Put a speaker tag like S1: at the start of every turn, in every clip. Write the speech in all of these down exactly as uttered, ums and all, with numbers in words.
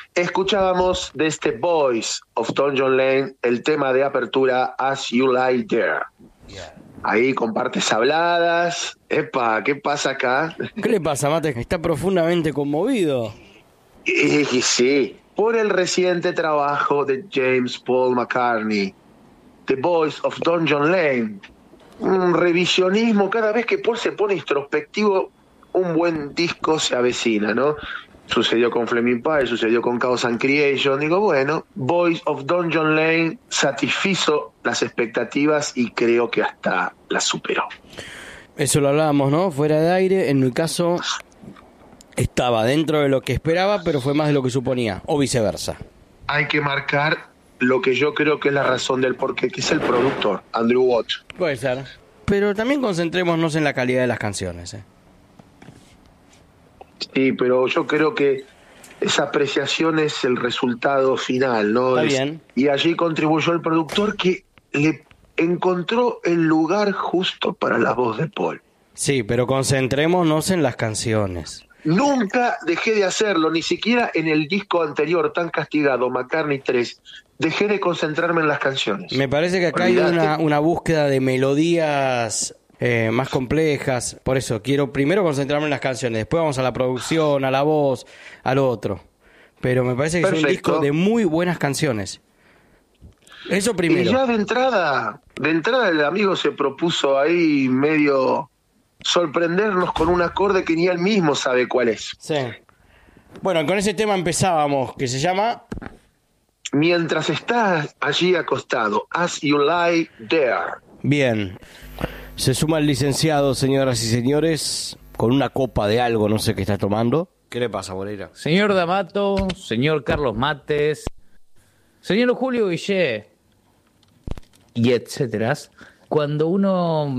S1: Escuchábamos de este Boys of Don John Lane el tema de apertura As You Lie There.
S2: Yeah.
S1: Ahí con partes habladas. Epa, ¿qué pasa acá?
S3: ¿Qué le pasa, Mate? Está profundamente conmovido.
S1: Y, y sí, por el reciente trabajo de James Paul McCartney, The Boys of Don John Lane. Un revisionismo, cada vez que Paul se pone introspectivo, un buen disco se avecina, ¿no? Sucedió con Flaming Pie, sucedió con Chaos and Creation. Digo, bueno, Boys of Don John Lane satisfizo las expectativas y creo que hasta las superó.
S3: Eso lo hablábamos, ¿no? Fuera de aire, en mi caso estaba dentro de lo que esperaba, pero fue más de lo que suponía, o viceversa.
S1: Hay que marcar lo que yo creo que es la razón del porqué, que es el productor, Andrew Watt.
S3: Puede ser. Pero también concentrémonos en la calidad de las canciones, ¿eh?
S1: Sí, pero yo creo que esa apreciación es el resultado final, ¿no?
S3: Está
S1: Es,
S3: bien.
S1: y allí contribuyó el productor que le encontró el lugar justo para la voz de Paul.
S3: Sí, pero concentrémonos en las canciones.
S1: Nunca dejé de hacerlo, ni siquiera en el disco anterior tan castigado, McCartney tres, dejé de concentrarme en las canciones.
S3: Me parece que acá
S1: Olvidate.
S3: hay una, una búsqueda de melodías eh, más complejas. Por eso quiero primero concentrarme en las canciones, después vamos a la producción, a la voz, al otro. Pero me parece que es un
S1: Perfecto.
S3: disco de muy buenas canciones. Eso
S1: Y
S3: primero.
S1: ya de entrada, de entrada el amigo se propuso ahí medio sorprendernos con un acorde que ni él mismo sabe cuál es.
S3: Sí. Bueno, con ese tema empezábamos, que se llama...
S1: Mientras estás allí acostado, As You Lie There.
S3: Bien. Se suma el licenciado, señoras y señores, con una copa de algo, no sé qué está tomando. ¿Qué le pasa, Moreira?
S2: Señor D'Amato, señor Carlos Mates, señor Julio Guillé, y etcétera. Cuando uno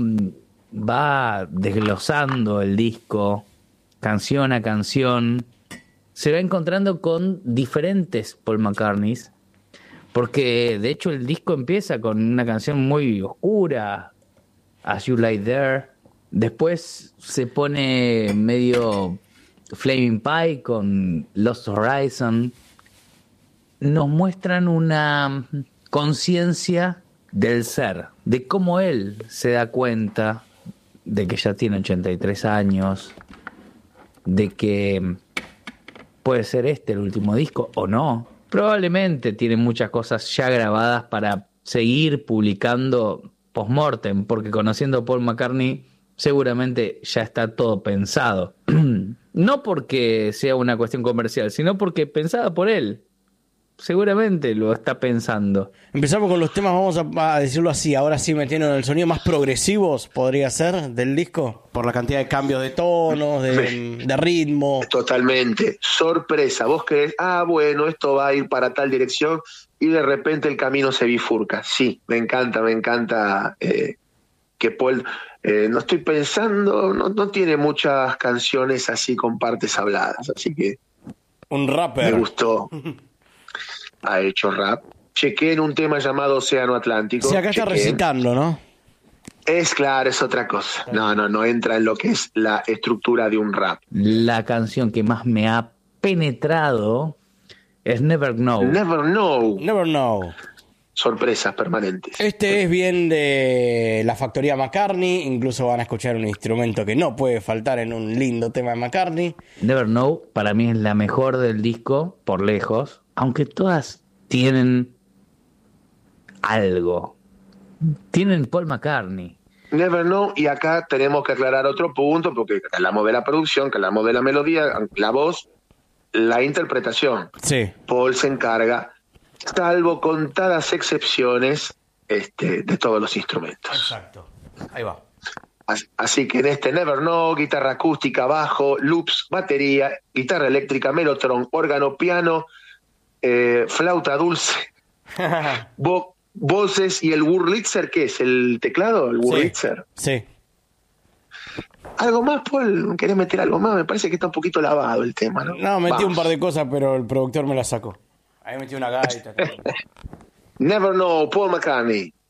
S2: va desglosando el disco, canción a canción, se va encontrando con diferentes Paul McCartneys, porque de hecho el disco empieza con una canción muy oscura, As You Lie There. Después se pone medio Flaming Pie con Lost Horizon. Nos muestran una conciencia del ser, de cómo él se da cuenta de que ya tiene ochenta y tres años, de que puede ser este el último disco o no. Probablemente tiene muchas cosas ya grabadas para seguir publicando post-mortem, porque conociendo a Paul McCartney seguramente ya está todo pensado. No porque sea una cuestión comercial, sino porque pensada por él. Seguramente lo está pensando.
S3: Empezamos con los temas, vamos a, a decirlo así, ahora sí metiendo en el sonido más progresivos, podría ser, del disco, por la cantidad de cambios de tonos, de, de ritmo.
S1: Totalmente. Sorpresa. Vos crees, ah, bueno, esto va a ir para tal dirección y de repente el camino se bifurca. Sí, me encanta, me encanta eh, que Paul... Eh, no estoy pensando, no, no tiene muchas canciones así con partes habladas, así que...
S3: Un rapper.
S1: Me gustó. Ha hecho rap. Chequé en un tema llamado Océano Atlántico.
S3: Sí, acá está
S1: Chequé.
S3: recitando, ¿no?
S1: Es claro, es otra cosa. No, no, no entra en lo que es la estructura de un rap.
S2: La canción que más me ha penetrado es Never Know.
S1: Never Know.
S3: Never Know.
S1: Sorpresas permanentes.
S3: Este es bien de la factoría McCartney, incluso van a escuchar un instrumento que no puede faltar en un lindo tema de McCartney.
S2: Never Know para mí es la mejor del disco, por lejos, aunque todas tienen algo. Tienen Paul McCartney.
S1: Never Know, y acá tenemos que aclarar otro punto, porque hablamos de la producción, que hablamos de la melodía, la voz, la interpretación.
S3: Sí.
S1: Paul se encarga, salvo contadas excepciones, este, de todos los instrumentos.
S3: Exacto. Ahí va.
S1: Así que en este Never Know, guitarra acústica, bajo, loops, batería, guitarra eléctrica, melotron, órgano, piano, eh, flauta dulce, vo- voces y el Wurlitzer, ¿qué es? ¿El teclado? ¿El Wurlitzer?
S3: Sí.
S1: ¿Algo más, Paul? ¿Querés meter algo más? Me parece que está un poquito lavado el tema, ¿no?
S3: No, metí
S1: Vamos.
S3: un par de cosas, pero el productor me las sacó. Ahí metí una gaita.
S1: Never Know, Paul McCartney.